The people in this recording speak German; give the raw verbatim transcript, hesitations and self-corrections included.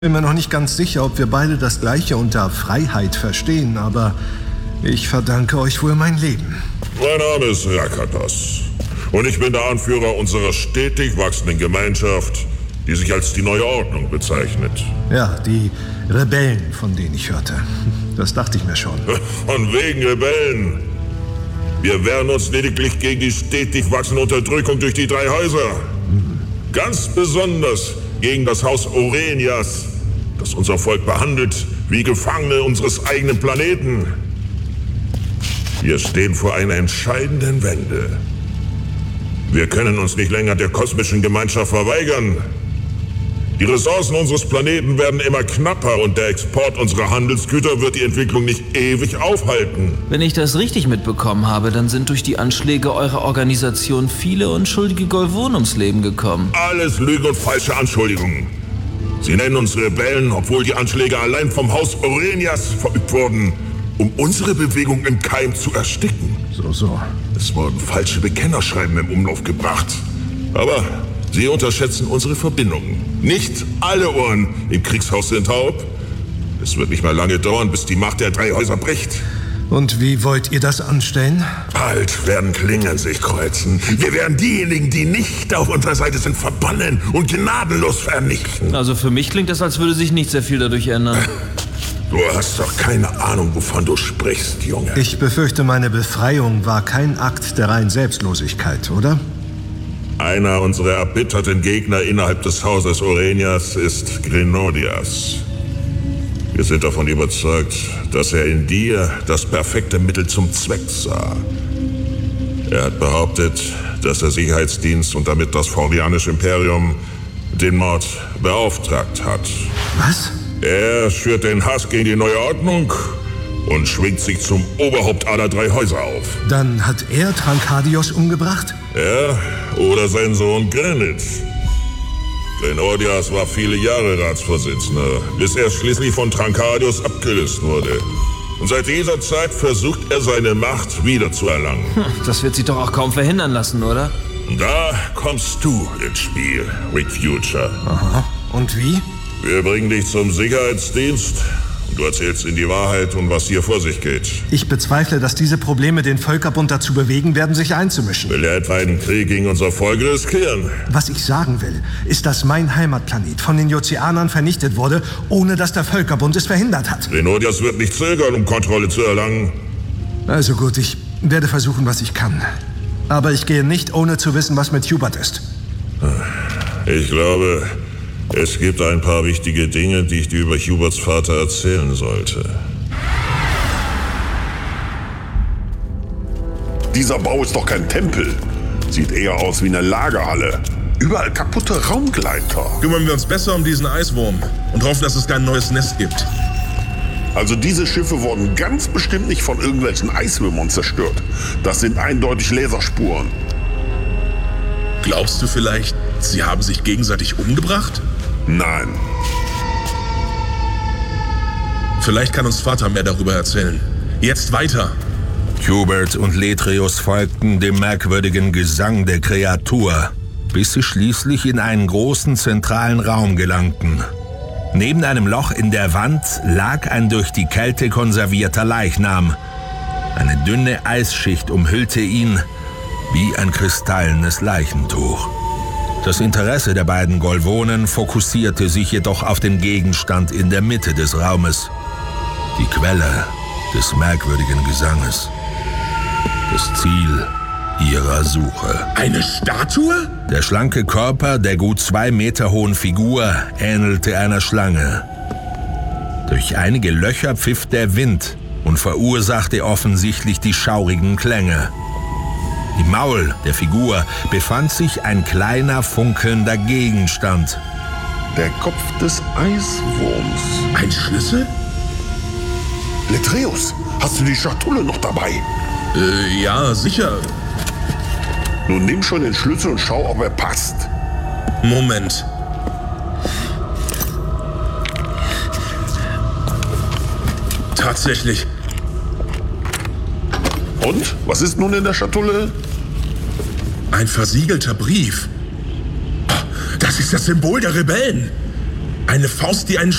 Bin mir noch nicht ganz sicher, ob wir beide das Gleiche unter Freiheit verstehen, aber ich verdanke euch wohl mein Leben. Mein Name ist Rakatos und ich bin der Anführer unserer stetig wachsenden Gemeinschaft, die sich als die Neue Ordnung bezeichnet. Ja, die Rebellen, von denen ich hörte. Das dachte ich mir schon. Von wegen Rebellen. Wir wehren uns lediglich gegen die stetig wachsende Unterdrückung durch die drei Häuser. Mhm. Ganz besonders gegen das Haus Orenias, das unser Volk behandelt wie Gefangene unseres eigenen Planeten. Wir stehen vor einer entscheidenden Wende. Wir können uns nicht länger der kosmischen Gemeinschaft verweigern. Die Ressourcen unseres Planeten werden immer knapper und der Export unserer Handelsgüter wird die Entwicklung nicht ewig aufhalten. Wenn ich das richtig mitbekommen habe, dann sind durch die Anschläge eurer Organisation viele unschuldige Golvonen ums Leben gekommen. Alles Lüge und falsche Anschuldigungen. Sie nennen uns Rebellen, obwohl die Anschläge allein vom Haus Orenias verübt wurden, um unsere Bewegung im Keim zu ersticken. So, so. Es wurden falsche Bekennerschreiben im Umlauf gebracht. Aber Sie unterschätzen unsere Verbindungen. Nicht alle Ohren im Kriegshaus sind taub. Es wird nicht mehr lange dauern, bis die Macht der drei Häuser bricht. Und wie wollt ihr das anstellen? Bald werden Klingen sich kreuzen. Wir werden diejenigen, die nicht auf unserer Seite sind, verbannen und gnadenlos vernichten. Also für mich klingt das, als würde sich nicht sehr viel dadurch ändern. Du hast doch keine Ahnung, wovon du sprichst, Junge. Ich befürchte, meine Befreiung war kein Akt der reinen Selbstlosigkeit, oder? Einer unserer erbitterten Gegner innerhalb des Hauses Orenias ist Grenodias. Wir sind davon überzeugt, dass er in dir das perfekte Mittel zum Zweck sah. Er hat behauptet, dass der Sicherheitsdienst und damit das Fordianische Imperium den Mord beauftragt hat. Was? Er schürt den Hass gegen die Neue Ordnung und schwingt sich zum Oberhaupt aller drei Häuser auf. Dann hat er Trankadios umgebracht? Er oder sein Sohn Granit. Grenodias war viele Jahre Ratsvorsitzender, bis er schließlich von Trankadios abgelöst wurde. Und seit dieser Zeit versucht er seine Macht wiederzuerlangen. Das wird sich doch auch kaum verhindern lassen, oder? Da kommst du ins Spiel, Rick Future. Aha. Und wie? Wir bringen dich zum Sicherheitsdienst und du erzählst ihnen die Wahrheit und was hier vor sich geht. Ich bezweifle, dass diese Probleme den Völkerbund dazu bewegen werden, sich einzumischen. Will er etwa einen Krieg gegen unser Volk riskieren? Was ich sagen will, ist, dass mein Heimatplanet von den Jozianern vernichtet wurde, ohne dass der Völkerbund es verhindert hat. Grenodias wird nicht zögern, um Kontrolle zu erlangen. Also gut, ich werde versuchen, was ich kann. Aber ich gehe nicht, ohne zu wissen, was mit Hubert ist. Ich glaube, es gibt ein paar wichtige Dinge, die ich dir über Huberts Vater erzählen sollte. Dieser Bau ist doch kein Tempel. Sieht eher aus wie eine Lagerhalle. Überall kaputte Raumgleiter. Kümmern wir uns besser um diesen Eiswurm und hoffen, dass es kein neues Nest gibt. Also diese Schiffe wurden ganz bestimmt nicht von irgendwelchen Eiswürmern zerstört. Das sind eindeutig Laserspuren. Glaubst du vielleicht, sie haben sich gegenseitig umgebracht? Nein. Vielleicht kann uns Vater mehr darüber erzählen. Jetzt weiter. Hubert und Letreus folgten dem merkwürdigen Gesang der Kreatur, bis sie schließlich in einen großen zentralen Raum gelangten. Neben einem Loch in der Wand lag ein durch die Kälte konservierter Leichnam. Eine dünne Eisschicht umhüllte ihn wie ein kristallenes Leichentuch. Das Interesse der beiden Golvonen fokussierte sich jedoch auf den Gegenstand in der Mitte des Raumes. Die Quelle des merkwürdigen Gesanges. Das Ziel ihrer Suche. Eine Statue? Der schlanke Körper der gut zwei Meter hohen Figur ähnelte einer Schlange. Durch einige Löcher pfiff der Wind und verursachte offensichtlich die schaurigen Klänge. Im Maul der Figur befand sich ein kleiner funkelnder Gegenstand. Der Kopf des Eiswurms. Ein Schlüssel? Letreus, hast du die Schatulle noch dabei? Äh, ja, sicher. Nun nimm schon den Schlüssel und schau, ob er passt. Moment. Tatsächlich. Und? Was ist nun in der Schatulle? Ein versiegelter Brief. Das ist das Symbol der Rebellen. Eine Faust, die einen